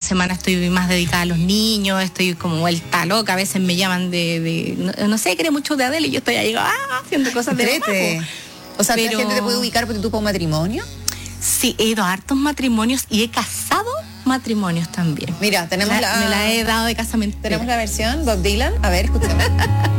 semana estoy más dedicada a los niños, estoy como vuelta loca, a veces me llaman no sé, quiere mucho de Adele y yo estoy ahí haciendo cosas de mamá, po. O sea, Pero ¿la gente te puede ubicar porque tú para un matrimonio? Sí, he ido a hartos matrimonios y he casado matrimonios también. Mira, tenemos me la he dado de casamiento. Tenemos la versión Bob Dylan. A ver, escuchemos.